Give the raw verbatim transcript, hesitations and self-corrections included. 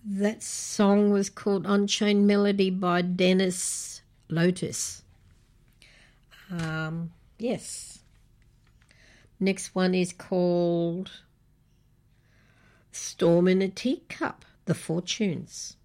That song was called Unchained Melody by Dennis Lotus. Um, yes. Next one is called Storm in a Teacup, The Fortunes.